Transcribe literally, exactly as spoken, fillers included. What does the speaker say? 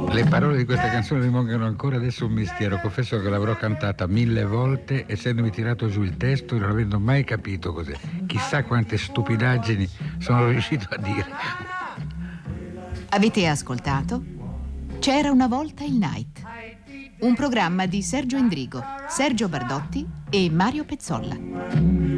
Le parole di questa canzone rimangono ancora adesso un mistero. Confesso che l'avrò cantata mille volte, essendomi tirato giù il testo e non avendo mai capito cos'è. Chissà quante stupidaggini sono riuscito a dire. Avete ascoltato? C'era una volta il Night, un programma di Sergio Endrigo, Sergio Bardotti e Mario Pezzolla.